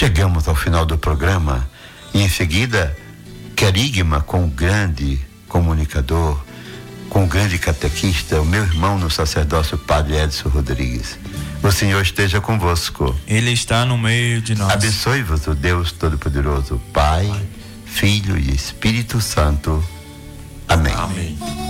Chegamos ao final do programa e em seguida, querigma com o grande comunicador, com o grande catequista, o meu irmão no sacerdócio, Padre Edson Rodrigues. O Senhor esteja convosco. Ele está no meio de nós. Abençoe-vos o Deus Todo-Poderoso, Pai, Filho e Espírito Santo. Amém. Amém.